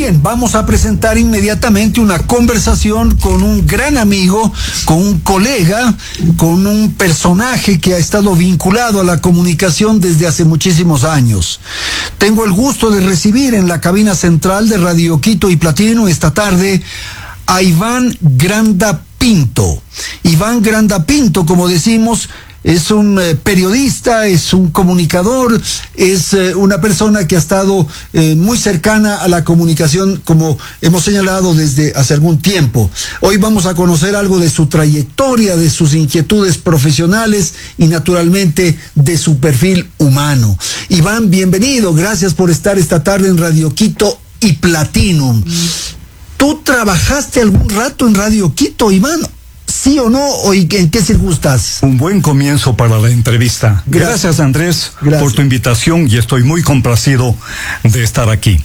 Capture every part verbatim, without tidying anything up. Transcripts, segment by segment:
bien, vamos a presentar inmediatamente una conversación con un gran amigo, con un colega, con un personaje que ha estado vinculado a la comunicación desde hace muchísimos años. Tengo el gusto de recibir en la cabina central de Radio Quito y Platino esta tarde a Iván Granda Pinto. Iván Granda Pinto, como decimos, es un eh, periodista, es un comunicador, es eh, una persona que ha estado eh, muy cercana a la comunicación, como hemos señalado desde hace algún tiempo. Hoy vamos a conocer algo de su trayectoria, de sus inquietudes profesionales y naturalmente de su perfil humano. Iván, bienvenido, gracias por estar esta tarde en Radio Quito y Platinum. ¿Tú trabajaste algún rato en Radio Quito, Iván? ¿Sí o no? ¿O en qué circunstancias? Un buen comienzo para la entrevista. Gracias, Gracias Andrés, Gracias. por tu invitación y estoy muy complacido de estar aquí.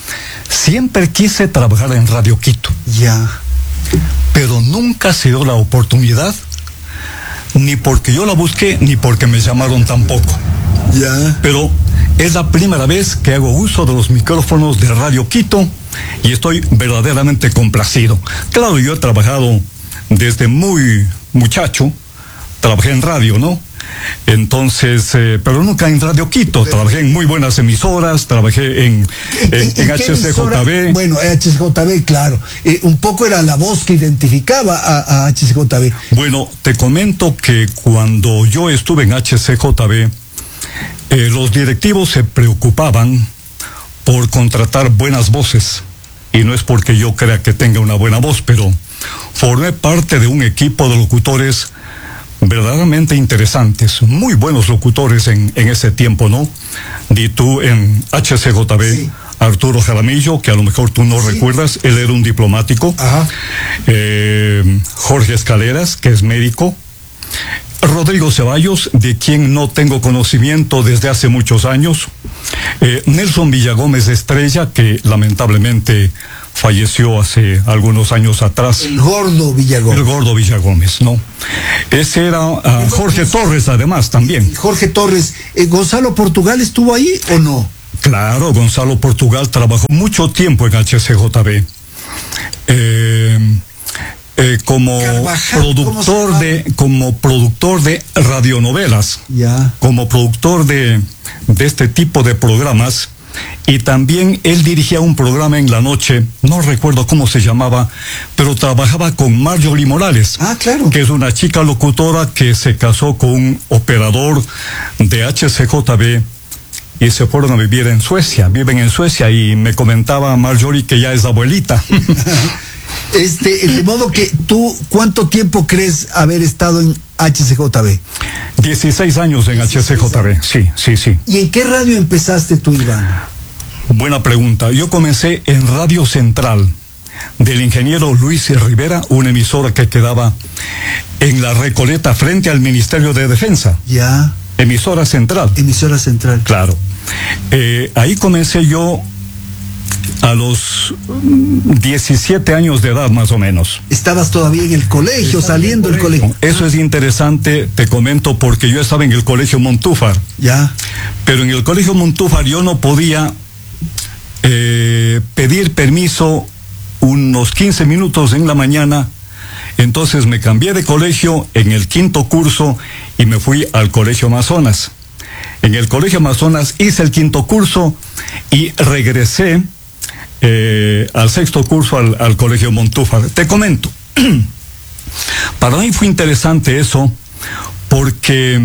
Siempre quise trabajar en Radio Quito. Ya. Pero nunca se dio la oportunidad, ni porque yo la busqué, ni porque me llamaron tampoco. Ya. Pero es la primera vez que hago uso de los micrófonos de Radio Quito y estoy verdaderamente complacido. Claro, yo he trabajado desde muy muchacho, trabajé en radio, ¿no? Entonces, eh, pero nunca en Radio Quito, trabajé en muy buenas emisoras, trabajé en, en, en, en H C J B. Bueno, H C J B, claro. Eh, un poco era la voz que identificaba a, a H C J B. Bueno, te comento que cuando yo estuve en H C J B, eh, los directivos se preocupaban por contratar buenas voces. Y no es porque yo crea que tenga una buena voz, pero formé parte de un equipo de locutores verdaderamente interesantes, muy buenos locutores en, en ese tiempo, ¿no? Di tú en H C J B, sí. Arturo Jaramillo, que a lo mejor tú no sí. recuerdas, él era un diplomático. Ajá. Eh, Jorge Escaleras, que es médico. Rodrigo Ceballos, de quien no tengo conocimiento desde hace muchos años. Eh, Nelson Villagómez Estrella, que lamentablemente falleció hace algunos años atrás. El gordo Villagómez. El gordo Villagómez, ¿no? Ese era uh, Jorge Torres, además, también. Jorge Torres. Eh, ¿Gonzalo Portugal estuvo ahí o no? Claro, Gonzalo Portugal trabajó mucho tiempo en H C J B. Eh... Eh, como Carvajal, productor de como productor de radionovelas, ya. como productor de, de este tipo de programas, y también él dirigía un programa en la noche, no recuerdo cómo se llamaba, pero trabajaba con Marjorie Morales, ah, claro. que es una chica locutora que se casó con un operador de H C J B y se fueron a vivir en Suecia, viven en Suecia, y me comentaba Marjorie que ya es abuelita. Este, de modo que tú, ¿cuánto tiempo crees haber estado en H C J B? dieciséis años en H C J B, sí, sí, sí. ¿Y en qué radio empezaste tú, Iván? Buena pregunta. Yo comencé en Radio Central, del ingeniero Luis Rivera, una emisora que quedaba en La Recoleta, frente al Ministerio de Defensa. Ya. Emisora Central. Emisora Central. Claro. Eh, ahí comencé yo a los diecisiete años de edad, más o menos. Estabas todavía en el colegio, saliendo del colegio. Eso es interesante, te comento, porque yo estaba en el colegio Montúfar. Ya. Pero en el colegio Montúfar yo no podía eh, pedir permiso unos quince minutos en la mañana. Entonces me cambié de colegio en el quinto curso y me fui al colegio Amazonas. En el colegio Amazonas hice el quinto curso y regresé Eh, al sexto curso al, al colegio Montúfar. Te comento, para mí fue interesante eso porque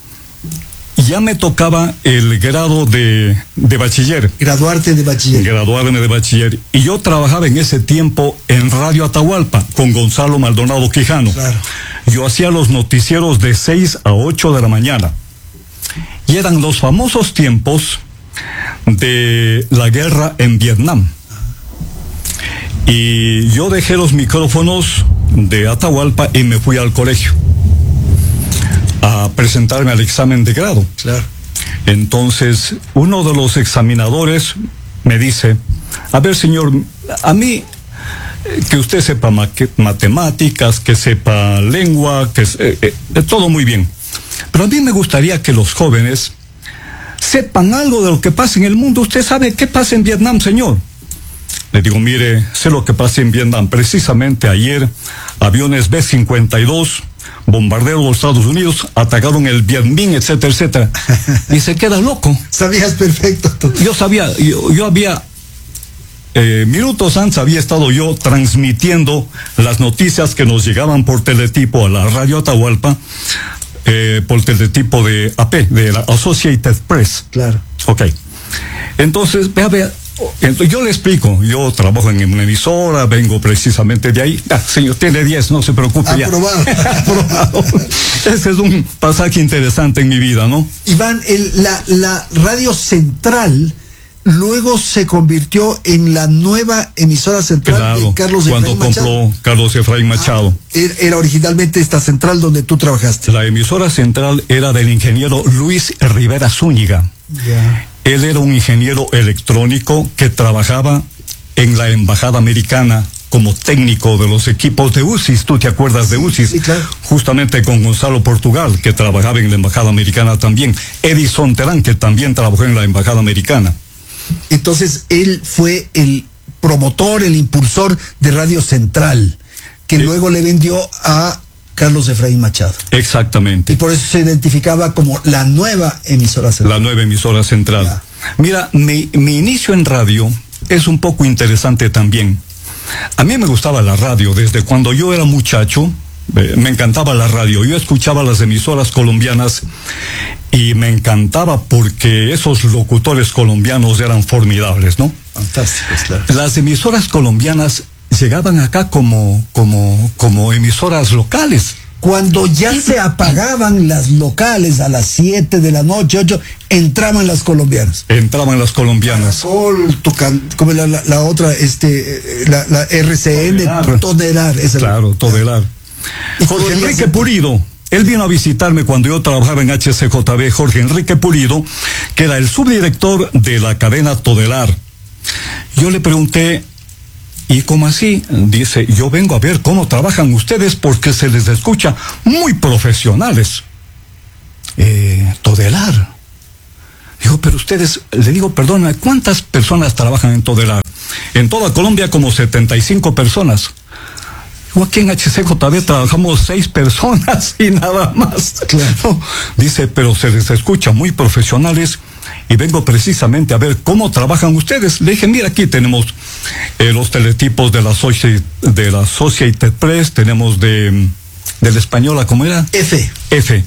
ya me tocaba el grado de, de bachiller. Graduarte de bachiller. Graduarme de bachiller. Y yo trabajaba en ese tiempo en Radio Atahualpa con Gonzalo Maldonado Quijano. Claro. Yo hacía los noticieros de seis a ocho de la mañana. Y eran los famosos tiempos de la guerra en Vietnam. Y yo dejé los micrófonos de Atahualpa y me fui al colegio a presentarme al examen de grado. Claro. Entonces, uno de los examinadores me dice: a ver, señor, a mí, que usted sepa ma matemáticas, que sepa lengua, que eh, eh, todo muy bien. Pero a mí me gustaría que los jóvenes sepan algo de lo que pasa en el mundo. ¿Usted sabe qué pasa en Vietnam, señor? Le digo, mire, sé lo que pasa en Vietnam. Precisamente ayer, aviones B cincuenta y dos, bombarderos de los Estados Unidos, atacaron el Viet Minh, etcétera, etcétera. Y se queda loco. Sabías perfecto. Tú. Yo sabía, yo, yo había, eh, minutos antes había estado yo transmitiendo las noticias que nos llegaban por teletipo a la radio Atahualpa, eh, por teletipo de A P, de la Associated Press. Claro. Ok. Entonces, vea, vea. Entonces, yo le explico, yo trabajo en una emisora, vengo precisamente de ahí. Ah, señor, tiene diez, no se preocupe. Aprobado. Ya. Aprobado. Ese es un pasaje interesante en mi vida, ¿no? Iván, el, la, la radio central luego se convirtió en la nueva emisora central claro, de Carlos cuando Efraín Machado. compró Carlos Efraín Machado. Ah, era originalmente esta central donde tú trabajaste. La emisora central era del ingeniero Luis Rivera Zúñiga. Ya. Él era un ingeniero electrónico que trabajaba en la embajada americana como técnico de los equipos de U C I S. ¿Tú te acuerdas de U C I S? Sí, claro. Justamente con Gonzalo Portugal, que trabajaba en la embajada americana también. Edison Terán, que también trabajó en la embajada americana. Entonces él fue el promotor, el impulsor de Radio Central, que sí. Luego le vendió a Carlos Efraín Machado. Exactamente. Y por eso se identificaba como la nueva emisora central. La nueva emisora central. Ya. Mira, mi, mi inicio en radio es un poco interesante también. A mí me gustaba la radio desde cuando yo era muchacho. Eh, me encantaba la radio. Yo escuchaba las emisoras colombianas y me encantaba porque esos locutores colombianos eran formidables, ¿no? Fantásticos, claro. Las emisoras colombianas llegaban acá como, como, como emisoras locales. Cuando ya se apagaban las locales a las siete de la noche, ocho, entraban las colombianas. Entraban las colombianas. Caracol, Tucan, como la, la, la otra, este, la, la R C N, Todelar. Todelar. Esa claro, Todelar. Jorge Enrique Pulido, él vino a visitarme cuando yo trabajaba en H C J B, Jorge Enrique Pulido, que era el subdirector de la cadena Todelar. Yo le pregunté, ¿y cómo así? Dice, yo vengo a ver cómo trabajan ustedes porque se les escucha muy profesionales. Eh, Todelar. Digo, pero ustedes, le digo, perdona, ¿cuántas personas trabajan en Todelar? En toda Colombia como setenta y cinco personas. Digo, aquí en H C J B trabajamos seis personas y nada más. Claro. Dice, pero se les escucha muy profesionales. Y vengo precisamente a ver cómo trabajan ustedes. Le dije, mira, aquí tenemos eh, los teletipos de la, Associated, de la Associated Press, tenemos de, de la española, ¿cómo era? F. F.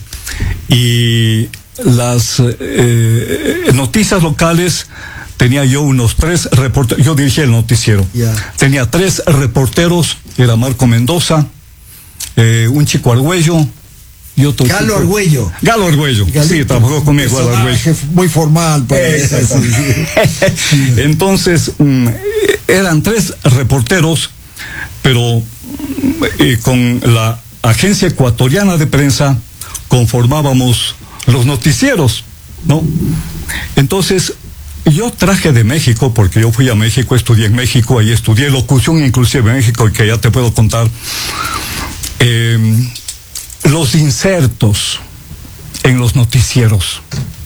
Y las eh, noticias locales, tenía yo unos tres reporteros, yo dirigía el noticiero. Yeah. Tenía tres reporteros, era Marco Mendoza, eh, un chico Argüello, y otro Galo chico. Argüello. Galo Argüello. Galito. Sí, trabajó conmigo Galo Argüello. Muy formal. Pues. Entonces, um, eran tres reporteros, pero eh, con la Agencia Ecuatoriana de Prensa conformábamos los noticieros, ¿no? Entonces, yo traje de México, porque yo fui a México, estudié en México, ahí estudié locución inclusive en México, que ya te puedo contar. Eh, los insertos en los noticieros.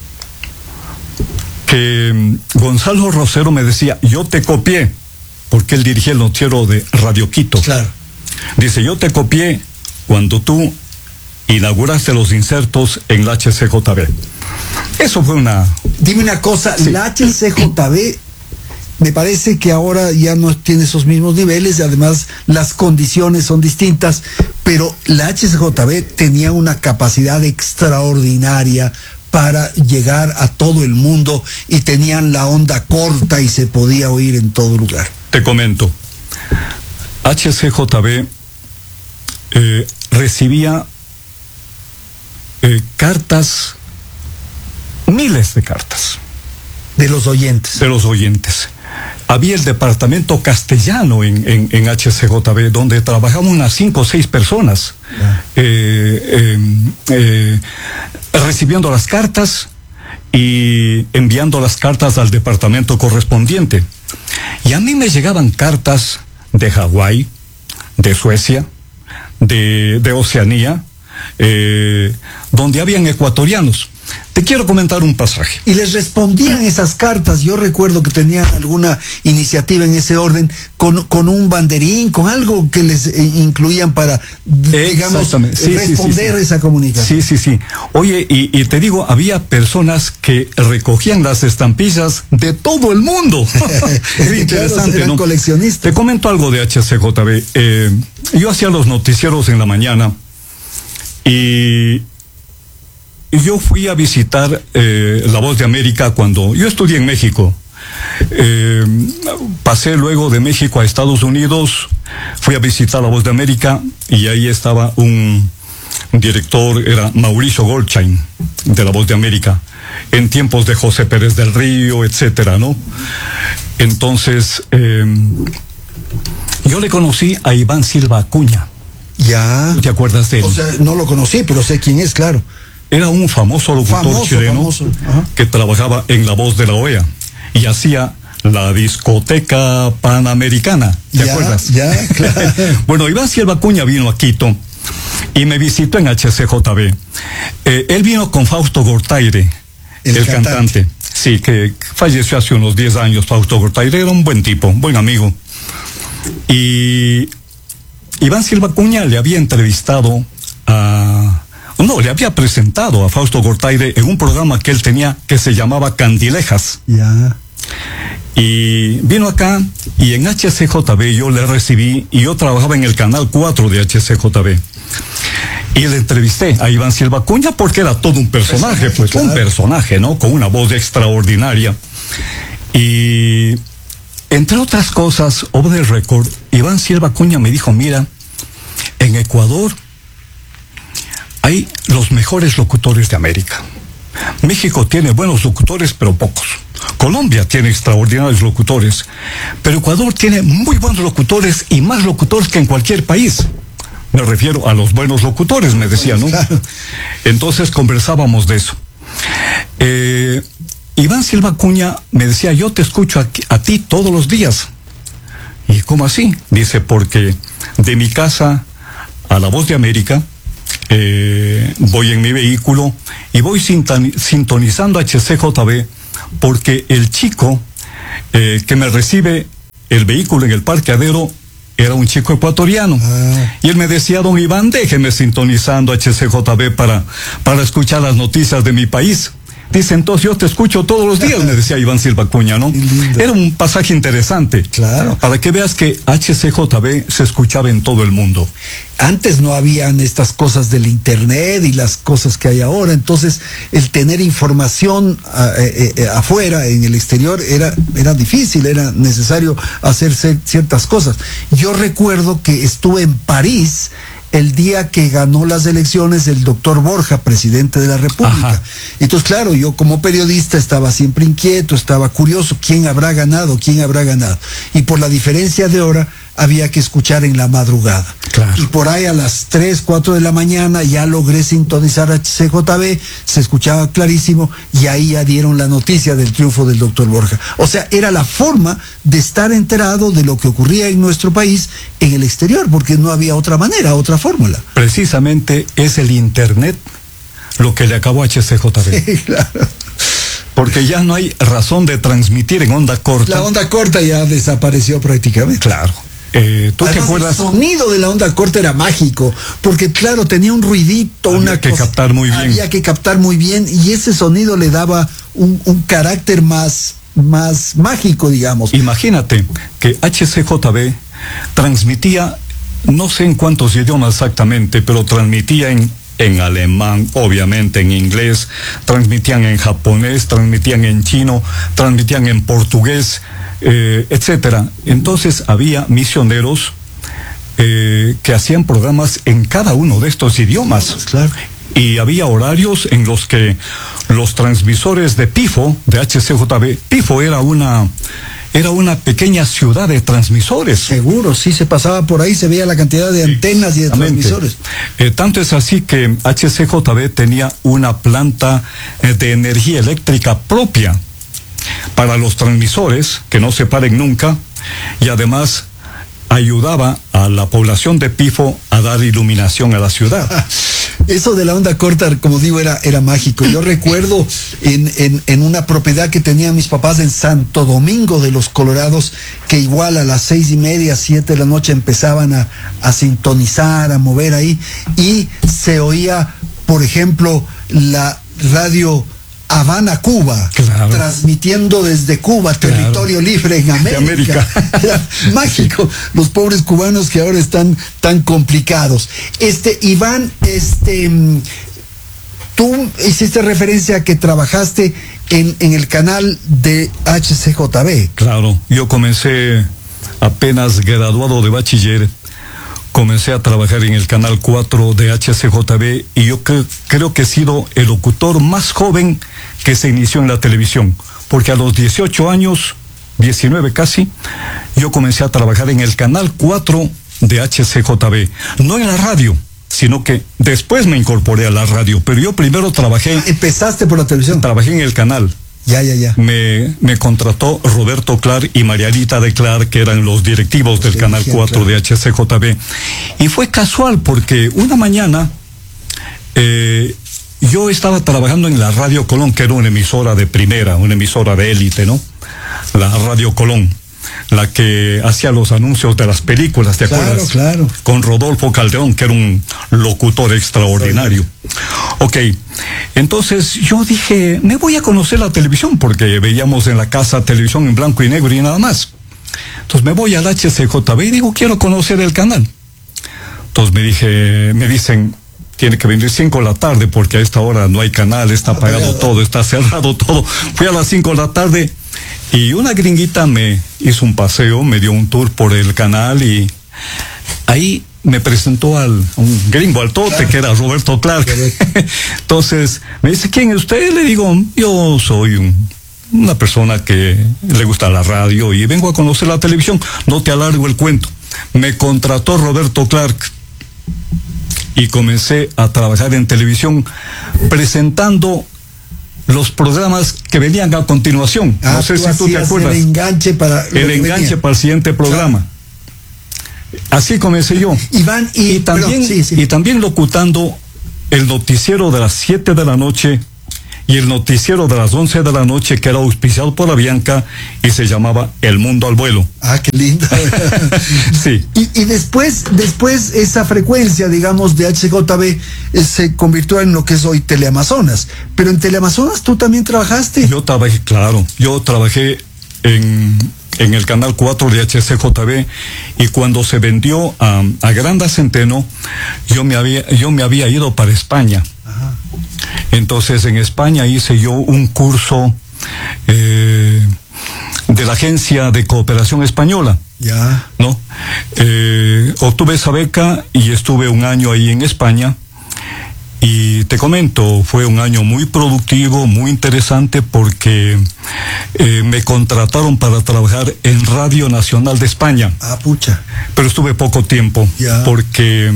Que Gonzalo Rosero me decía, yo te copié, porque él dirigía el noticiero de Radio Quito. Claro. Dice, yo te copié cuando tú inauguraste los insertos en la H C J B. Eso fue una... Dime una cosa, sí. La H C J B me parece que ahora ya no tiene esos mismos niveles, y además las condiciones son distintas, pero la H C J B tenía una capacidad extraordinaria para llegar a todo el mundo y tenían la onda corta y se podía oír en todo lugar. Te comento, H C J B eh, recibía eh, cartas, miles de cartas. De los oyentes. De los oyentes. Había el departamento castellano en, en, en H C J B, donde trabajaban unas cinco o seis personas, yeah. eh, eh, eh, recibiendo las cartas y enviando las cartas al departamento correspondiente. Y a mí me llegaban cartas de Hawái, de Suecia, de, de Oceanía, eh, donde habían ecuatorianos. te quiero comentar un pasaje. Y les respondían esas cartas. Yo recuerdo que tenían alguna iniciativa en ese orden, con, con un banderín, con algo que les eh, incluían para, digamos, sí, responder sí, sí, sí. esa comunicación. Sí, sí, sí. Oye, y, y te digo, había personas que recogían las estampillas de todo el mundo. Era interesante, claro, ¿no? Coleccionistas. Te comento algo de H C J B. Eh, yo hacía los noticieros en la mañana y yo fui a visitar eh, La Voz de América cuando yo estudié en México. Eh, pasé luego de México a Estados Unidos, fui a visitar La Voz de América y ahí estaba un, un director, era Mauricio Goldstein, de La Voz de América, en tiempos de José Pérez del Río, etcétera, ¿no? Entonces, eh, yo le conocí a Iván Silva Acuña. Ya. ¿Te acuerdas de él? O sea, no lo conocí, pero sé quién es, claro. Era un famoso locutor famoso, chileno famoso. que trabajaba en La Voz de la O E A y hacía la discoteca panamericana, ¿te ya, acuerdas? Ya, claro. Bueno, Iván Silva Acuña vino a Quito y me visitó en H C J B. Eh, él vino con Fausto Gortaire, el, el cantante. cantante. Sí, que falleció hace unos diez años. Fausto Gortaire era un buen tipo, un buen amigo. Y Iván Silva Acuña le había entrevistado a... No, le había presentado a Fausto Gortaire en un programa que él tenía que se llamaba Candilejas. Ya. Y vino acá y en H C J B yo le recibí y yo trabajaba en el canal cuatro de H C J B. Y le entrevisté a Iván Silva Acuña porque era todo un personaje, pues claro. Un personaje, ¿no? Con una voz extraordinaria. Y entre otras cosas, off the record, Iván Silva Acuña me dijo, mira, en Ecuador hay los mejores locutores de América. México tiene buenos locutores, pero pocos. Colombia tiene extraordinarios locutores, pero Ecuador tiene muy buenos locutores y más locutores que en cualquier país. Me refiero a los buenos locutores, me decía, ¿no? Entonces conversábamos de eso. Eh, Iván Silva Acuña me decía, yo te escucho a, a ti todos los días. ¿Y cómo así? Dice, porque de mi casa a La Voz de América, Eh, voy en mi vehículo y voy sintonizando H C J B porque el chico eh, que me recibe el vehículo en el parqueadero era un chico ecuatoriano. Ah. Y él me decía, don Iván, déjeme sintonizando H C J B para, para escuchar las noticias de mi país. Dice, entonces yo te escucho todos los días, me decía Iván Silva Acuña, ¿no? Era un pasaje interesante. Claro. Para que veas que H C J B se escuchaba en todo el mundo. Antes no habían estas cosas del internet y las cosas que hay ahora, entonces el tener información a, eh, eh, afuera, en el exterior, era, era difícil, era necesario hacer ciertas cosas. Yo recuerdo que estuve en París el día que ganó las elecciones el doctor Borja, presidente de la República. Ajá. Entonces, claro, yo como periodista estaba siempre inquieto, estaba curioso, ¿quién habrá ganado? ¿Quién habrá ganado? Y por la diferencia de hora, había que escuchar en la madrugada. Claro. Y por ahí a las tres, cuatro de la mañana ya logré sintonizar H C J B, se escuchaba clarísimo y ahí ya dieron la noticia del triunfo del doctor Borja. O sea, era la forma de estar enterado de lo que ocurría en nuestro país en el exterior, porque no había otra manera, otra fórmula. Precisamente es el internet lo que le acabó a H C J B. Sí, claro. Porque ya no hay razón de transmitir en onda corta. La onda corta ya desapareció prácticamente. Claro. Eh, ¿Tú Además, te acuerdas? El sonido de la onda corta era mágico, porque claro, tenía un ruidito, había una que cosa, captar muy bien. Había que captar muy bien y ese sonido le daba un, un carácter más, más mágico, digamos. Imagínate que H C J B transmitía, no sé en cuántos idiomas exactamente, pero transmitía en en alemán, obviamente en inglés, transmitían en japonés, transmitían en chino, transmitían en portugués, eh, etcétera. Entonces había misioneros eh, que hacían programas en cada uno de estos idiomas. Claro. Y había horarios en los que los transmisores de Pifo, de H C J B, Pifo era una era una pequeña ciudad de transmisores. Seguro, sí, se pasaba por ahí, se veía la cantidad de antenas y de transmisores. Eh, tanto es así que H C J B tenía una planta eh, de energía eléctrica propia para los transmisores, que no se paren nunca, y además ayudaba a la población de Pifo a dar iluminación a la ciudad. Eso de la onda corta, como digo, era, era mágico. Yo recuerdo en, en, en una propiedad que tenían mis papás en Santo Domingo de los Colorados, que igual a las seis y media, siete de la noche empezaban a, a sintonizar, a mover ahí, y se oía, por ejemplo, la radio Habana, Cuba, claro, transmitiendo desde Cuba, territorio claro, libre en América. América. Era mágico, los pobres cubanos que ahora están tan complicados. Este, Iván, este, tú hiciste referencia a que trabajaste en, en el canal de H C J B. Claro, yo comencé apenas graduado de bachiller. Comencé a trabajar en el canal cuatro de H C J B y yo cre creo que he sido el locutor más joven que se inició en la televisión, porque a los dieciocho años, diecinueve casi, yo comencé a trabajar en el canal cuatro de H C J B, no en la radio, sino que después me incorporé a la radio, pero yo primero trabajé... ¿Empezaste por la televisión? Trabajé en el canal. Ya, ya, ya. Me, me contrató Roberto Clark y Marianita de Clark, que eran los directivos del sí, canal sí, cuatro claro, de H C J B. Y fue casual porque una mañana eh, yo estaba trabajando en la Radio Colón, que era una emisora de primera, una emisora de élite, ¿no? La Radio Colón, la que hacía los anuncios de las películas, ¿te claro, acuerdas? Claro. Con Rodolfo Calderón, que era un locutor extraordinario. Sí. Ok, entonces yo dije, me voy a conocer la televisión, porque veíamos en la casa televisión en blanco y negro y nada más. Entonces me voy al H C J B y digo, quiero conocer el canal. Entonces me dije, me dicen, tiene que venir cinco de la tarde, porque a esta hora no hay canal, está apagado todo, está cerrado todo. Fui a las cinco de la tarde y una gringuita me hizo un paseo, me dio un tour por el canal y ahí me presentó al un gringo al tote, claro, que era Roberto Clark. Entonces me dice, ¿quién es usted? Le digo, yo soy un, una persona que le gusta la radio y vengo a conocer la televisión. No te alargo el cuento. Me contrató Roberto Clark y comencé a trabajar en televisión presentando los programas que venían a continuación. Ah, no sé tú si tú te acuerdas. El enganche para el enganche para el siguiente programa. Claro. Así comencé yo. Iván, y, y también, sí, sí. y también locutando el noticiero de las siete de la noche y el noticiero de las once de la noche, que era auspiciado por Avianca y se llamaba El Mundo al Vuelo. Ah, qué lindo. Sí. Y, y después, después esa frecuencia, digamos, de H C J B eh, se convirtió en lo que es hoy Teleamazonas. Pero en Teleamazonas tú también trabajaste. Yo trabajé, claro, yo trabajé en, en el canal cuatro de H C J B y cuando se vendió a, a Granda Centeno, yo me había, yo me había ido para España. Ajá. Entonces en España hice yo un curso eh, de la Agencia de Cooperación Española. Ya. ¿No? Eh, obtuve esa beca y estuve un año ahí en España. Y te comento, fue un año muy productivo, muy interesante, porque eh, me contrataron para trabajar en Radio Nacional de España. Ah, pucha. Pero estuve poco tiempo, ya, porque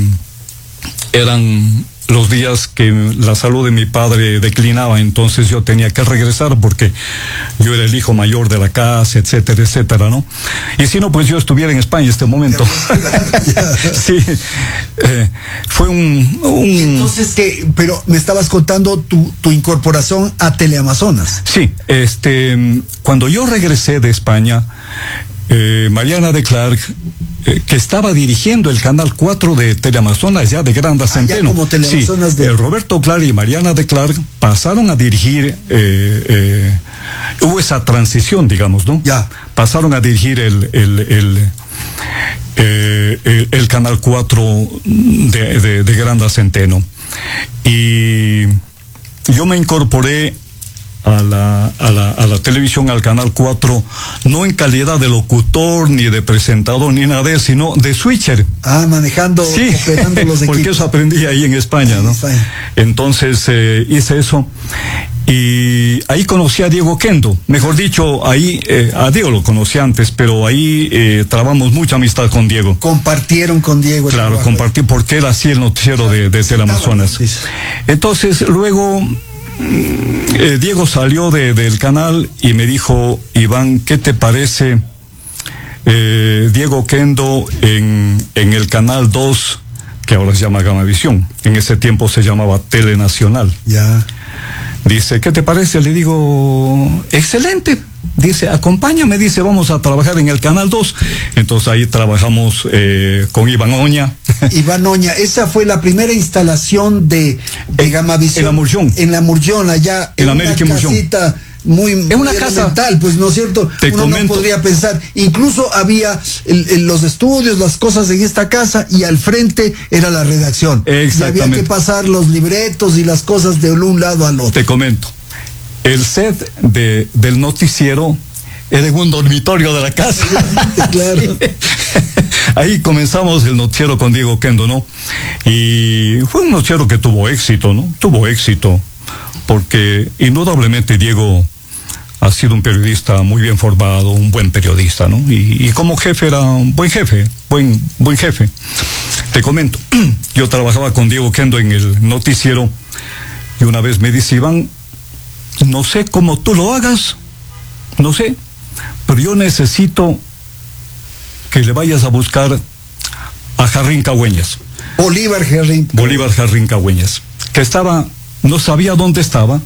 eran los días que la salud de mi padre declinaba, entonces yo tenía que regresar porque yo era el hijo mayor de la casa, etcétera, etcétera, ¿no? Y si no, pues yo estuviera en España en este momento. Sí, eh, fue un... un... Entonces, ¿qué? Pero me estabas contando tu, tu incorporación a Teleamazonas. Sí, este, cuando yo regresé de España, eh, Mariana de Clark, eh, que estaba dirigiendo el canal cuatro de Teleamazonas, ya de Granda Centeno. Ah, como Teleamazonas sí, de... eh, Roberto Clark y Mariana de Clark pasaron a dirigir, eh, eh, hubo esa transición, digamos, ¿no? Ya. Pasaron a dirigir el, el, el, eh, el, el canal cuatro de, de, de Granda Centeno. Y yo me incorporé a la, a la, a la televisión, al canal cuatro, no en calidad de locutor, ni de presentador, ni nada de eso, sino de switcher. Ah, manejando, sí, operando los equipos. Porque eso aprendí ahí en España, ¿no? España. Entonces eh, hice eso. Y ahí conocí a Diego Kendo, mejor dicho, ahí, eh, a Diego lo conocí antes, pero ahí eh, trabamos mucha amistad con Diego. Compartieron con Diego. Claro, compartí porque él hacía el noticiero de, de Teleamazonas. Entonces, luego... Eh, Diego salió de, del canal y me dijo, Iván, ¿qué te parece eh, Diego Kendo en, en el canal dos que ahora se llama Gamavisión. En ese tiempo se llamaba Telenacional. Ya. Dice, ¿qué te parece? Le digo, excelente. Dice, acompáñame, dice, vamos a trabajar en el Canal dos. Entonces ahí trabajamos eh, con Iván Oña. Iván Oña, esa fue la primera instalación de, de Gamavisión. En la Murllón. En la Murllón, allá. En, en América una Murllón. casita muy en una casa, pues, ¿no es cierto? Te Uno comento, no podría pensar. Incluso había el, el, los estudios, las cosas en esta casa, y al frente era la redacción. Exactamente. Y había que pasar los libretos y las cosas de un lado al otro. Te comento. El set de, del noticiero era en un dormitorio de la casa. Claro. Sí. Ahí comenzamos el noticiero con Diego Kendo, ¿no? Y fue un noticiero que tuvo éxito, ¿no? Tuvo éxito, porque indudablemente Diego ha sido un periodista muy bien formado, un buen periodista, ¿no? Y, y como jefe era un buen jefe, buen, buen jefe. Te comento, yo trabajaba con Diego Kendo en el noticiero, y una vez me dice, Iván, no sé cómo tú lo hagas, no sé, pero yo necesito que le vayas a buscar a Jarrín Cagüeñas. Bolívar Jarrín. Bolívar Jarrín Cagüeñas, que estaba, no sabía dónde estaba,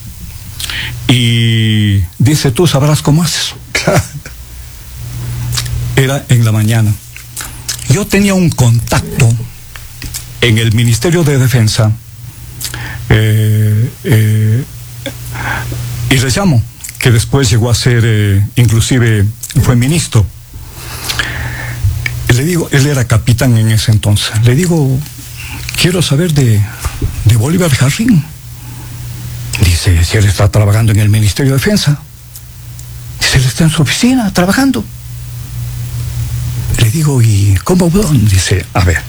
y dice, tú sabrás cómo haces. Era en la mañana. Yo tenía un contacto en el Ministerio de Defensa, eh, eh, y le llamo, que después llegó a ser, eh, inclusive fue ministro. Y le digo, él era capitán en ese entonces. Le digo, quiero saber de, de Bolívar Jarrín. Dice, si él está trabajando en el Ministerio de Defensa. Dice, él está en su oficina trabajando. Le digo, ¿y cómo? Dice, a ver,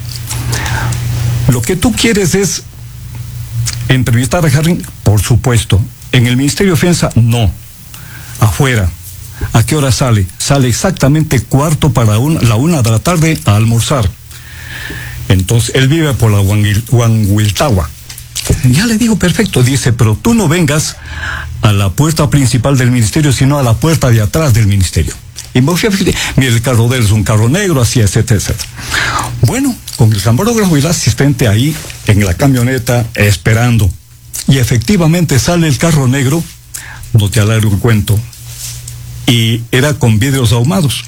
lo que tú quieres es entrevistar a Jarrín, por supuesto. En el Ministerio de Defensa, no. Afuera. ¿A qué hora sale? Sale exactamente cuarto para una, la una de la tarde a almorzar. Entonces, él vive por la Huanhuiltagua. Ya le digo, perfecto. Dice, pero tú no vengas a la puerta principal del ministerio, sino a la puerta de atrás del ministerio. Y me fui a decir, mire, el carro de él es un carro negro, así, etcétera, etcétera. Bueno, con el camarógrafo y el asistente ahí, en la camioneta, esperando. Y efectivamente sale el carro negro, no te alargo el cuento, y era con vidrios ahumados.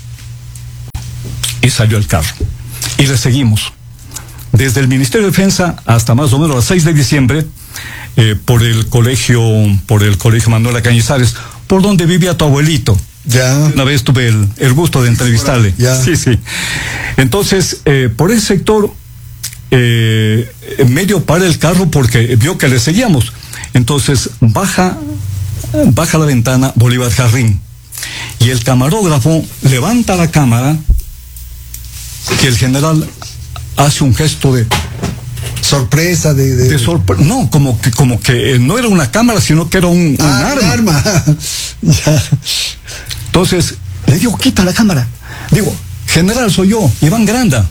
Y salió el carro. Y le seguimos. Desde el Ministerio de Defensa hasta más o menos las seis de diciembre, eh, por el colegio, por el colegio Manuela Cañizares, por donde vivía tu abuelito. Ya. Una vez tuve el, el gusto de entrevistarle. Ya. Sí, sí. Entonces, eh, por ese sector, eh, medio para el carro porque vio que le seguíamos. Entonces, baja, baja la ventana Bolívar Jarrín. Y el camarógrafo levanta la cámara, que el general hace un gesto de sorpresa, de, de, de sorpre no, como que como que no era una cámara, sino que era un, ah, un arma. Un arma. Ya. Entonces, le digo, quita la cámara. Digo, general, soy yo, Iván Granda.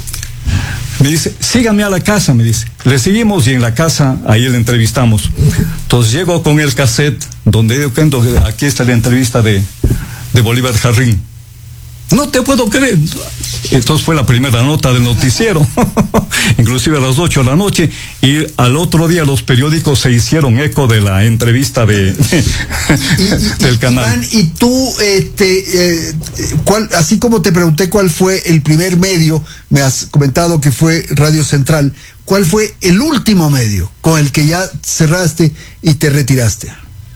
Me dice, sígame a la casa, me dice. Le seguimos y en la casa, ahí le entrevistamos. Entonces llego con el cassette, donde yo cuento, aquí está la entrevista de, de Bolívar Jarrín. No te puedo creer. Entonces fue la primera nota del noticiero, inclusive a las ocho de la noche, y al otro día los periódicos se hicieron eco de la entrevista de, de y, del y, canal. Iván, y tú, este, eh, ¿cuál, así como te pregunté cuál fue el primer medio, me has comentado que fue Radio Central, ¿cuál fue el último medio con el que ya cerraste y te retiraste?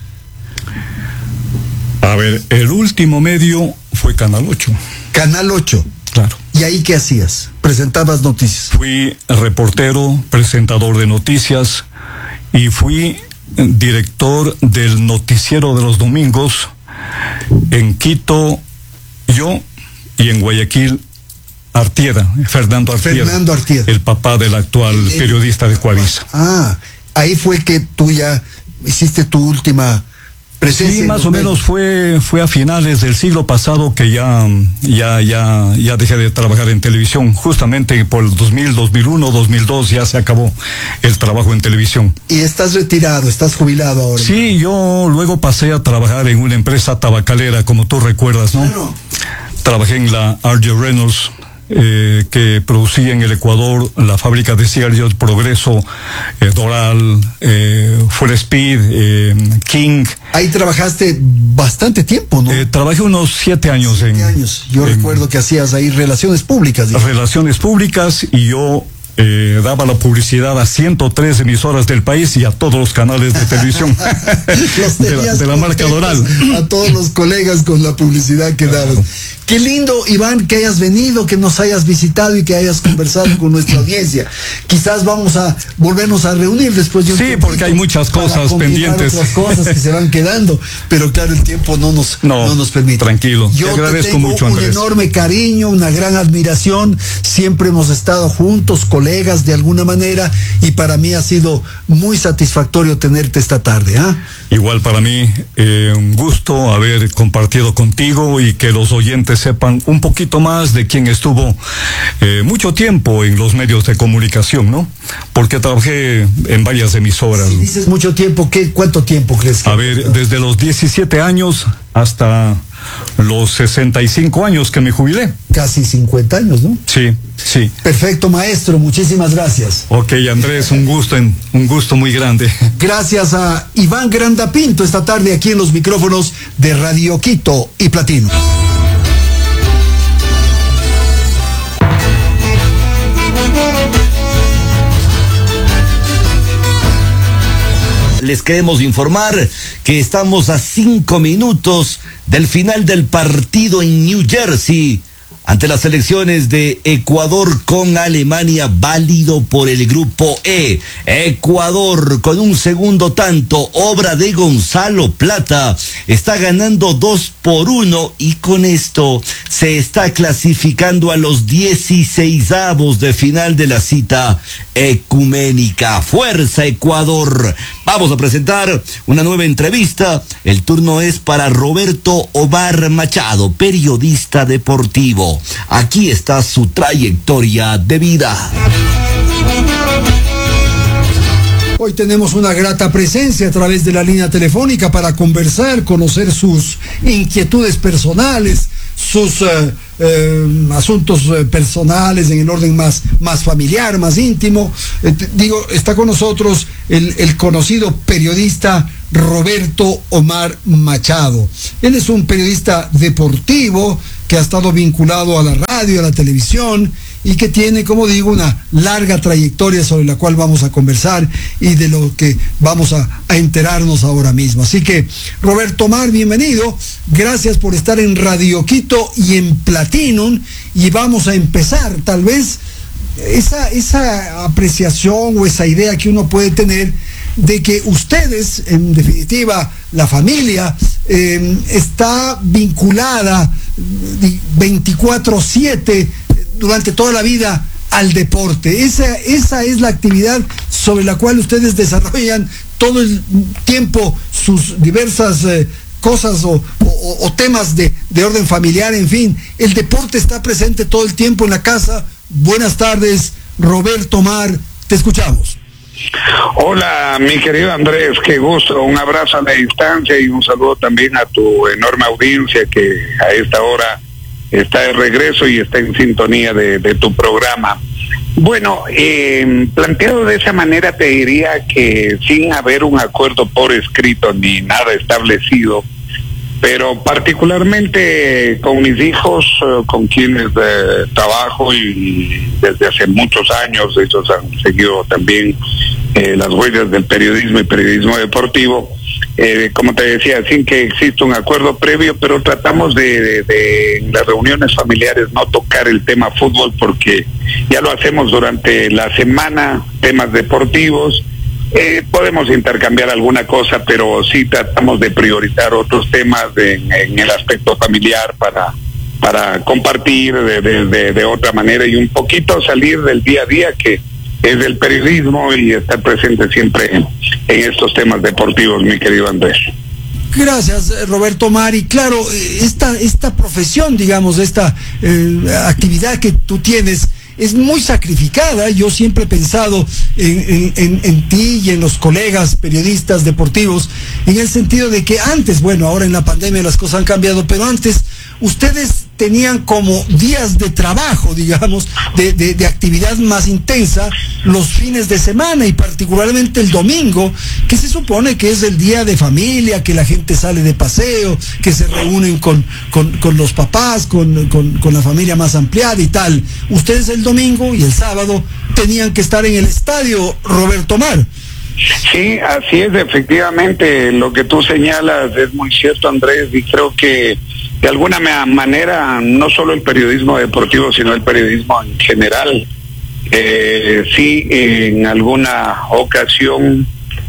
A ver, el último medio fue Canal ocho. Canal ocho. Claro. ¿Y ahí qué hacías? ¿Presentabas noticias? Fui reportero, presentador de noticias y fui director del noticiero de los domingos en Quito, yo, y en Guayaquil, Artieda, Fernando Artieda. Fernando Artieda. El papá del actual el, periodista de Coavisa. Ah, ahí fue que tú ya hiciste tu última presencia. Sí, más o menos fue fue a finales del siglo pasado que ya ya ya ya dejé de trabajar en televisión. Justamente por el dos mil, dos mil uno, dos mil dos ya se acabó el trabajo en televisión. Y estás retirado, estás jubilado ahora. Sí, yo luego pasé a trabajar en una empresa tabacalera, como tú recuerdas, ¿no? Bueno. Trabajé en la R J Reynolds eh, que producía en el Ecuador la fábrica de cigarrillos Progreso, eh, Doral, eh, Full Speed, eh, King. Ahí trabajaste bastante tiempo, ¿no? Eh, trabajé unos siete años siete en... años. Yo en recuerdo que hacías ahí relaciones públicas. Digamos. Relaciones públicas, y yo Eh, daba la publicidad a ciento tres emisoras del país y a todos los canales de televisión de, la, de la marca Doral. A todos los colegas con la publicidad que dabas. Qué lindo, Iván, que hayas venido, que nos hayas visitado y que hayas conversado con nuestra audiencia. Quizás vamos a volvernos a reunir después de un Sí, porque hay muchas cosas pendientes. Otras cosas que se van quedando, pero claro, el tiempo no nos, no, no nos permite. Tranquilo, yo te agradezco te tengo mucho, Andrés. Un enorme cariño, una gran admiración. Siempre hemos estado juntos, colegas de alguna manera, y para mí ha sido muy satisfactorio tenerte esta tarde. ¿eh? Igual para mí, eh, un gusto haber compartido contigo y que los oyentes sepan un poquito más de quién estuvo eh, mucho tiempo en los medios de comunicación, ¿no? Porque trabajé en varias emisoras. Si dices mucho tiempo, ¿qué, ¿cuánto tiempo crees que? A ver, desde los diecisiete años hasta los sesenta y cinco años que me jubilé. Casi cincuenta años, ¿no? Sí, sí. Perfecto, maestro, muchísimas gracias. Ok, Andrés, un gusto, en, un gusto muy grande. Gracias a Iván Grandapinto esta tarde aquí en los micrófonos de Radio Quito y Platino. Les queremos informar que estamos a cinco minutos del final del partido en New Jersey ante las elecciones de Ecuador con Alemania, válido por el grupo E. Ecuador, con un segundo tanto, obra de Gonzalo Plata, está ganando dos por uno y con esto se está clasificando a los dieciseisavos de final de la cita ecuménica. ¡Fuerza, Ecuador! Vamos a presentar una nueva entrevista. El turno es para Roberto Omar Machado, periodista deportivo. Aquí está su trayectoria de vida. Hoy tenemos una grata presencia a través de la línea telefónica para conversar, conocer sus inquietudes personales, sus eh, eh, asuntos eh, personales en el orden más, más familiar, más íntimo. Eh, digo, está con nosotros el, el conocido periodista Roberto Omar Machado. Él es un periodista deportivo que ha estado vinculado a la radio, a la televisión, y que tiene, como digo, una larga trayectoria sobre la cual vamos a conversar y de lo que vamos a, a enterarnos ahora mismo. Así que, Roberto Omar, bienvenido. Gracias por estar en Radio Quito y en Platinum. Y vamos a empezar, tal vez, esa, esa apreciación o esa idea que uno puede tener de que ustedes, en definitiva, la familia, eh, está vinculada veinticuatro siete durante toda la vida al deporte. Esa, esa es la actividad sobre la cual ustedes desarrollan todo el tiempo sus diversas eh, cosas o, o, o temas de, de orden familiar, en fin. El deporte está presente todo el tiempo en la casa. Buenas tardes, Roberto Omar, te escuchamos. Hola, mi querido Andrés, qué gusto, un abrazo a la distancia y un saludo también a tu enorme audiencia que a esta hora está de regreso y está en sintonía de, de tu programa. Bueno, eh, planteado de esa manera te diría que sin haber un acuerdo por escrito ni nada establecido, pero particularmente con mis hijos, eh, con quienes eh, trabajo y desde hace muchos años, ellos han seguido también eh, las huellas del periodismo y periodismo deportivo, eh, como te decía, sin que exista un acuerdo previo, pero tratamos de, de, de en las reuniones familiares no tocar el tema fútbol porque ya lo hacemos durante la semana, temas deportivos. Eh, podemos intercambiar alguna cosa, pero sí tratamos de priorizar otros temas de, en, en el aspecto familiar para para compartir de, de, de, de otra manera y un poquito salir del día a día que es el periodismo y estar presente siempre en, en estos temas deportivos, mi querido Andrés. Gracias, Roberto Omar. Y claro, esta, esta profesión, digamos, esta eh, actividad que tú tienes es muy sacrificada. Yo siempre he pensado en, en, en ti y en los colegas periodistas deportivos, en el sentido de que antes, bueno, ahora en la pandemia las cosas han cambiado, pero antes ustedes tenían como días de trabajo, digamos, de, de, de actividad más intensa los fines de semana y particularmente el domingo, que se supone que es el día de familia, que la gente sale de paseo, que se reúnen con, con, con los papás, con, con, con la familia más ampliada y tal. Ustedes el domingo y el sábado tenían que estar en el estadio, Roberto Omar. Sí, así es, efectivamente, lo que tú señalas es muy cierto, Andrés, y creo que de alguna manera, no solo el periodismo deportivo, sino el periodismo en general, eh, sí, en alguna ocasión,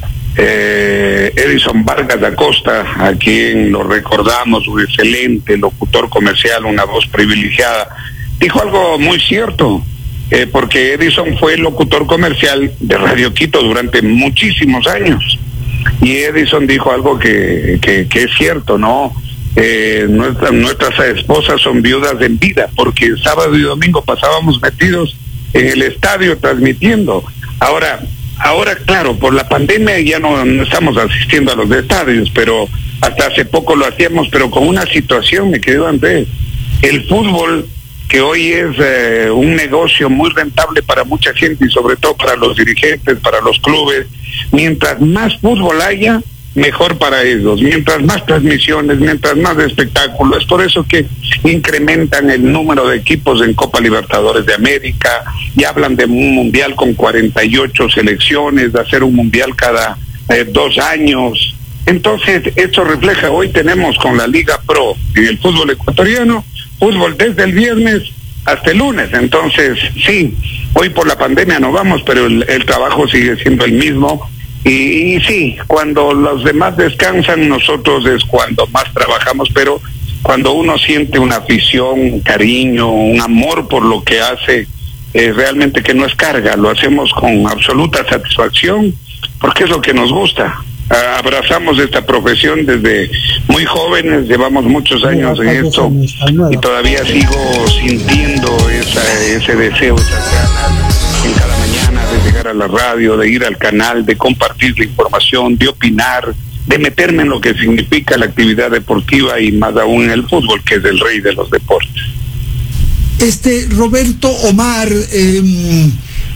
eh, Edison Vargas da Costa, a quien lo recordamos, un excelente locutor comercial, una voz privilegiada, dijo algo muy cierto. Eh, porque Edison fue locutor comercial de Radio Quito durante muchísimos años, y Edison dijo algo que, que, que es cierto, ¿no? Eh, nuestra, nuestras esposas son viudas en vida, porque sábado y domingo pasábamos metidos en el estadio transmitiendo. Ahora, ahora claro, por la pandemia ya no, no estamos asistiendo a los estadios, pero hasta hace poco lo hacíamos, pero con una situación, mi querido Andrés, el fútbol, que hoy es eh, un negocio muy rentable para mucha gente y sobre todo para los dirigentes, para los clubes. Mientras más fútbol haya, mejor para ellos. Mientras más transmisiones, mientras más espectáculos. Es por eso que incrementan el número de equipos en Copa Libertadores de América y hablan de un mundial con cuarenta y ocho selecciones, de hacer un mundial cada eh, dos años. Entonces, esto refleja, hoy tenemos con la Liga Pro en el fútbol ecuatoriano, fútbol desde el viernes hasta el lunes. Entonces, sí, hoy por la pandemia no vamos, pero el, el trabajo sigue siendo el mismo. Y, y sí, cuando los demás descansan, nosotros es cuando más trabajamos, pero cuando uno siente una afición, un cariño, un amor por lo que hace, eh, realmente que no es carga, lo hacemos con absoluta satisfacción, porque es lo que nos gusta. Uh, abrazamos esta profesión desde muy jóvenes, llevamos muchos años en esto y todavía sigo sintiendo esa, ese deseo, esas ganas en cada mañana de llegar a la radio, de ir al canal, de compartir la información, de opinar, de meterme en lo que significa la actividad deportiva y más aún en el fútbol, que es el rey de los deportes. Este, Roberto Omar, eh, eh,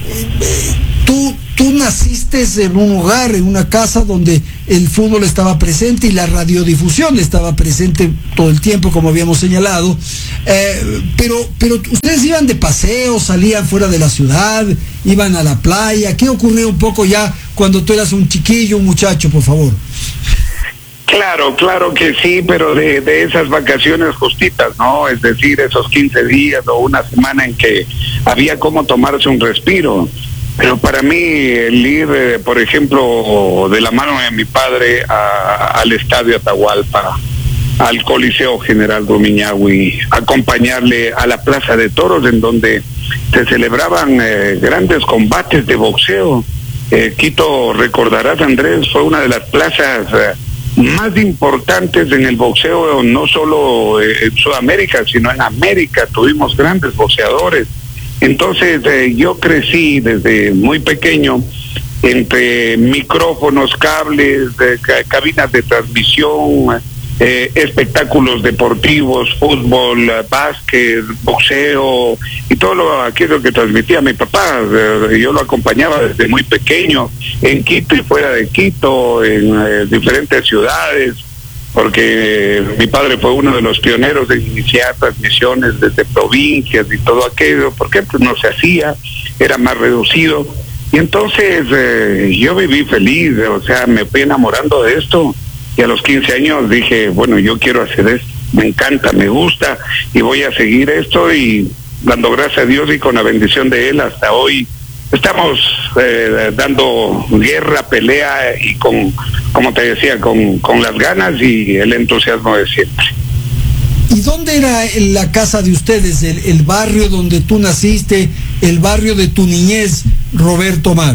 tú Tú naciste en un hogar, en una casa donde el fútbol estaba presente y la radiodifusión estaba presente todo el tiempo, como habíamos señalado, eh, pero, pero ustedes iban de paseo, salían fuera de la ciudad, iban a la playa. ¿Qué ocurrió un poco ya cuando tú eras un chiquillo, un muchacho, por favor? Claro, claro que sí, pero de, de esas vacaciones justitas, ¿no? Es decir, esos quince días o una semana en que había como tomarse un respiro. Pero para mí el ir, eh, por ejemplo, de la mano de mi padre a, al Estadio Atahualpa, al Coliseo General Rumiñahui, acompañarle a la Plaza de Toros, en donde se celebraban eh, grandes combates de boxeo. Eh, Quito, recordarás, Andrés, fue una de las plazas eh, más importantes en el boxeo, no solo eh, en Sudamérica, sino en América. Tuvimos grandes boxeadores. Entonces eh, yo crecí desde muy pequeño entre micrófonos, cables, eh, cabinas de transmisión, eh, espectáculos deportivos, fútbol, básquet, boxeo y todo lo, aquello que transmitía mi papá. Eh, yo lo acompañaba desde muy pequeño en Quito y fuera de Quito, en eh, diferentes ciudades, porque mi padre fue uno de los pioneros de iniciar transmisiones desde provincias y todo aquello, porque pues no se hacía, era más reducido. Y entonces eh, yo viví feliz, o sea, me fui enamorando de esto, y a los quince años dije, bueno, yo quiero hacer esto, me encanta, me gusta, y voy a seguir esto, y dando gracias a Dios y con la bendición de Él, hasta hoy estamos eh, dando guerra, pelea y con, como te decía, con, con las ganas y el entusiasmo de siempre. ¿Y dónde era la casa de ustedes, el, el barrio donde tú naciste, el barrio de tu niñez, Roberto Omar?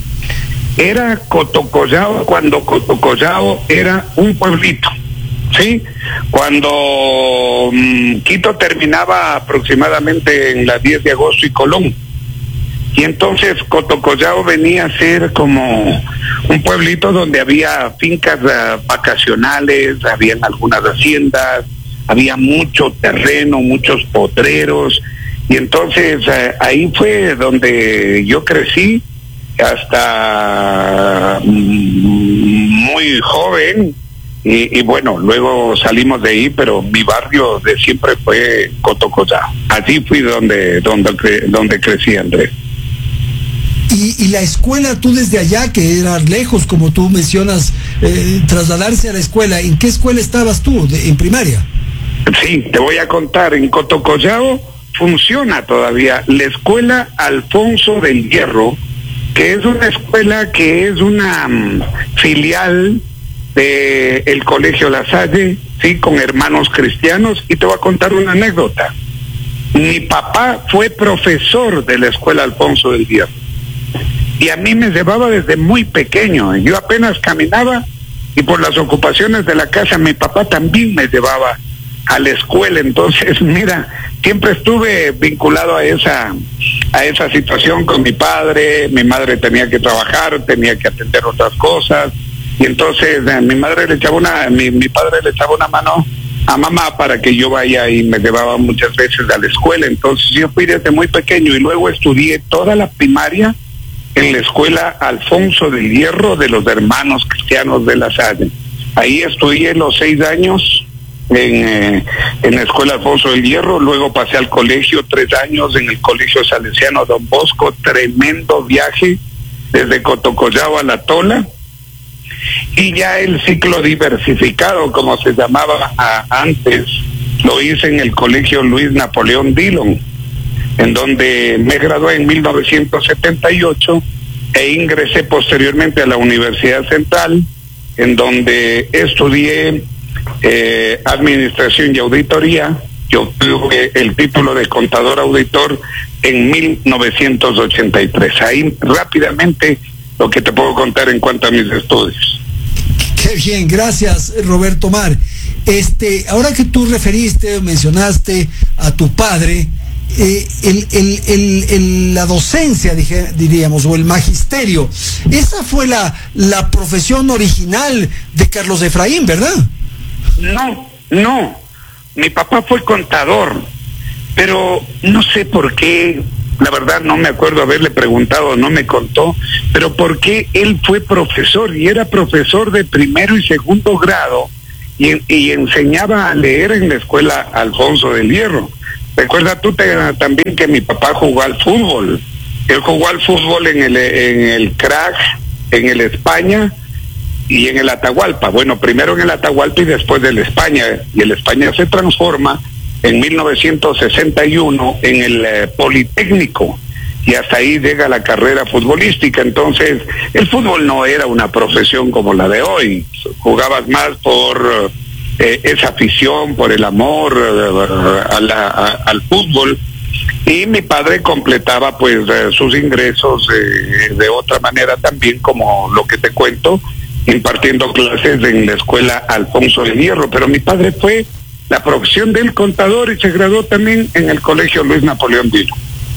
Era Cotocollao, cuando Cotocollao era un pueblito, ¿sí? Cuando mmm, Quito terminaba aproximadamente en la diez de agosto y Colón. Y entonces Cotocollao venía a ser como un pueblito donde había fincas uh, vacacionales, habían algunas haciendas, había mucho terreno, muchos potreros, y entonces eh, ahí fue donde yo crecí hasta muy joven, y, y bueno, luego salimos de ahí, pero mi barrio de siempre fue Cotocollao. Así fui donde donde cre, donde crecí, Andrés. Y, y la escuela, tú desde allá, que era lejos, como tú mencionas, eh, trasladarse a la escuela, ¿en qué escuela estabas tú, de, en primaria? Sí, te voy a contar, en Cotocollao funciona todavía la escuela Alfonso del Hierro, que es una escuela que es una um, filial de el Colegio La Salle, sí, con hermanos cristianos, y te voy a contar una anécdota. Mi papá fue profesor de la escuela Alfonso del Hierro, y a mí me llevaba desde muy pequeño. Yo apenas caminaba, y por las ocupaciones de la casa mi papá también me llevaba a la escuela. Entonces, mira, siempre estuve vinculado a esa a esa situación con mi padre. Mi madre tenía que trabajar, tenía que atender otras cosas, y entonces eh, mi madre le echaba una mi, mi padre le echaba una mano a mamá para que yo vaya, y me llevaba muchas veces a la escuela. Entonces yo fui desde muy pequeño, y luego estudié toda la primaria en la escuela Alfonso del Hierro de los hermanos cristianos de La Salle. Ahí estudié los seis años en, eh, en la escuela Alfonso del Hierro. Luego pasé al colegio, tres años en el colegio salesiano Don Bosco, tremendo viaje desde Cotocollao a La Tola, y ya el ciclo diversificado, como se llamaba a, antes, lo hice en el colegio Luis Napoleón Dillon, en donde me gradué en mil novecientos setenta y ocho e ingresé posteriormente a la Universidad Central, en donde estudié eh, Administración y Auditoría. Yo obtuve el título de contador auditor en mil novecientos ochenta y tres. Ahí rápidamente lo que te puedo contar en cuanto a mis estudios. Qué bien, gracias, Roberto Omar. Este, ahora que tú referiste, mencionaste a tu padre, eh, el, el, el, el, la docencia, dije, diríamos, o el magisterio, esa fue la, la profesión original de Carlos Efraín, ¿verdad? No, no. Mi papá fue contador, pero no sé por qué. La verdad no me acuerdo haberle preguntado, no me contó, pero por qué él fue profesor, y era profesor de primero y segundo grado, y, y enseñaba a leer en la escuela Alfonso del Hierro. Recuerda tú te, también que mi papá jugó al fútbol. Él jugó al fútbol en el en el Crack, en el España y en el Atahualpa. Bueno, primero en el Atahualpa y después del España. Y el España se transforma en mil novecientos sesenta y uno en el eh, Politécnico, y hasta ahí llega la carrera futbolística. Entonces, el fútbol no era una profesión como la de hoy. Jugabas más por eh, esa afición, por el amor eh, a la, a, al fútbol, y mi padre completaba pues eh, sus ingresos eh, de otra manera también, como lo que te cuento, impartiendo clases en la escuela Alfonso del Hierro. Pero mi padre fue la profesión del contador y se graduó también en el colegio Luis Napoleón Dillon.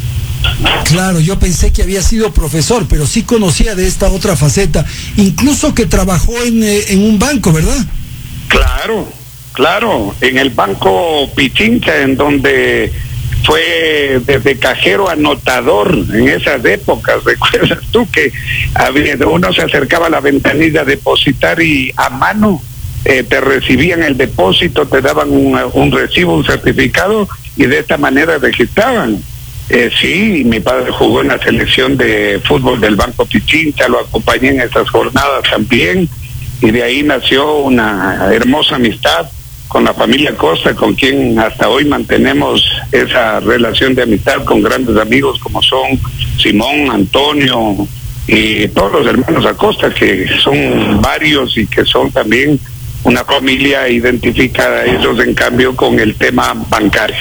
Claro, yo pensé que había sido profesor, pero sí conocía de esta otra faceta, incluso que trabajó en, eh, en un banco, ¿verdad? Claro, claro, en el Banco Pichincha, en donde fue desde cajero anotador en esas épocas. ¿Recuerdas tú que había, uno se acercaba a la ventanilla a depositar y a mano eh, te recibían el depósito, te daban un, un recibo, un certificado, y de esta manera registraban? Eh, sí, mi padre jugó en la selección de fútbol del Banco Pichincha, lo acompañé en esas jornadas también, y de ahí nació una hermosa amistad con la familia Costa, con quien hasta hoy mantenemos esa relación de amistad, con grandes amigos como son Simón, Antonio y todos los hermanos Acosta, que son varios y que son también una familia identificada, ellos en cambio con el tema bancario.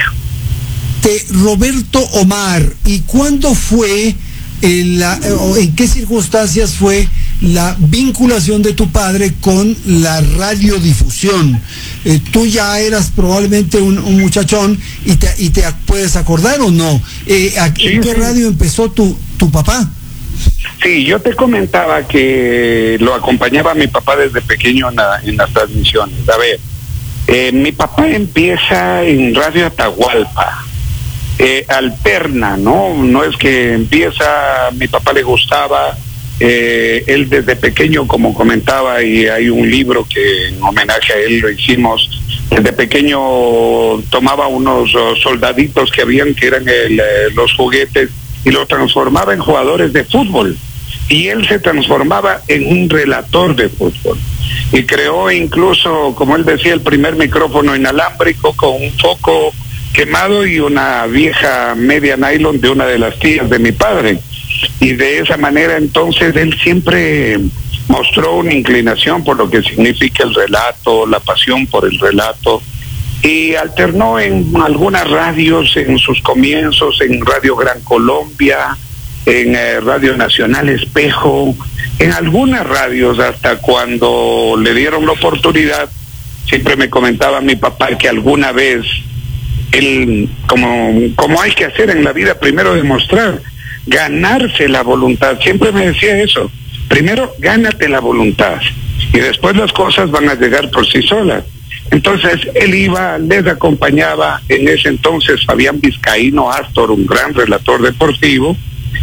Roberto Omar, ¿y cuándo fue, en, la, o en qué circunstancias fue la vinculación de tu padre con la radiodifusión? Eh, tú ya eras probablemente un, un muchachón y te, y te puedes acordar o no. Eh, ¿a, sí, ¿En qué sí. radio empezó tu, tu papá? Sí, yo te comentaba que lo acompañaba a mi papá desde pequeño en, la, en las transmisiones. A ver, Eh, mi papá empieza en Radio Atahualpa, eh, alterna, ¿no? No es que empieza, mi papá le gustaba, eh, él desde pequeño, como comentaba, y hay un libro que en homenaje a él lo hicimos, desde pequeño tomaba unos uh, soldaditos que habían, que eran el, eh, los juguetes, y los transformaba en jugadores de fútbol, y él se transformaba en un relator de fútbol. Y creó incluso, como él decía, el primer micrófono inalámbrico con un foco quemado y una vieja media nylon de una de las tías de mi padre. Y de esa manera entonces él siempre mostró una inclinación por lo que significa el relato, la pasión por el relato. Y alternó en algunas radios en sus comienzos, en Radio Gran Colombia, en eh, Radio Nacional Espejo, en algunas radios, hasta cuando le dieron la oportunidad. Siempre me comentaba mi papá que alguna vez él, como, como hay que hacer en la vida, primero demostrar, ganarse la voluntad. Siempre me decía eso, primero gánate la voluntad y después las cosas van a llegar por sí solas. Entonces él iba, les acompañaba, en ese entonces Fabián Vizcaíno Astor, un gran relator deportivo,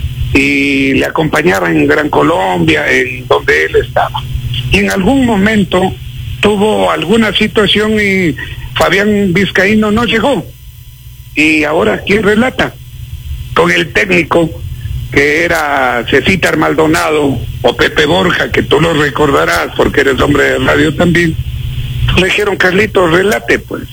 y le acompañaba en Gran Colombia, en donde él estaba. Y en algún momento tuvo alguna situación y Fabián Vizcaíno no llegó. Y ahora, ¿quién relata? Con el técnico, que era Cecitar Maldonado, o Pepe Borja, que tú lo recordarás porque eres hombre de radio también. Le dijeron, Carlitos, relate pues.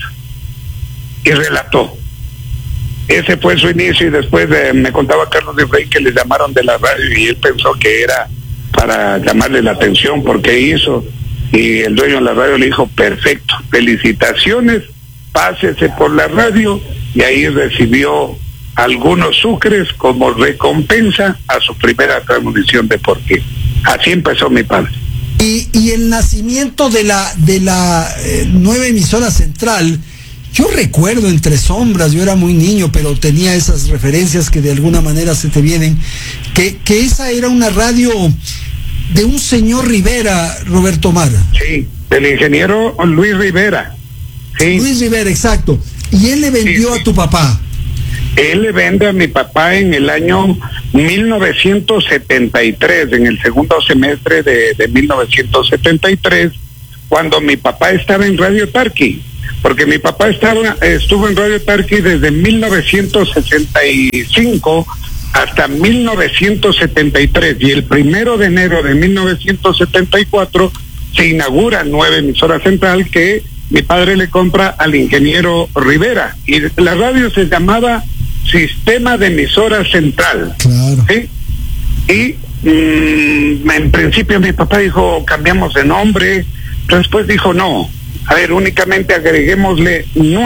Y relató. Ese fue su inicio, y después eh, me contaba Carlos de Frey que le llamaron de la radio y él pensó que era para llamarle la atención porque hizo, y el dueño de la radio le dijo, perfecto, felicitaciones, pásese por la radio, y ahí recibió algunos sucres como recompensa a su primera transmisión deportiva. Así empezó mi padre. Y, y el nacimiento de la, de la eh, nueva emisora central, yo recuerdo entre sombras, yo era muy niño, pero tenía esas referencias que de alguna manera se te vienen, que, que esa era una radio de un señor Rivera, Roberto Mara. Sí, del ingeniero Luis Rivera. Sí. Luis Rivera, exacto. Y él le vendió sí, sí. a tu papá. Él le vende a mi papá en el año mil novecientos setenta y tres, en el segundo semestre de, de mil novecientos setenta y tres, cuando mi papá estaba en Radio Tarqui. Porque mi papá estaba, estuvo en Radio Tarqui desde mil novecientos sesenta y cinco hasta mil novecientos setenta y tres, y el primero de enero de mil novecientos setenta y cuatro se inaugura nueva emisora central que mi padre le compra al ingeniero Rivera, y la radio se llamaba Sistema de Emisora Central. Claro. ¿Sí? Y mmm, en principio mi papá dijo, cambiamos de nombre, después dijo, no, a ver, únicamente agreguémosle nueve.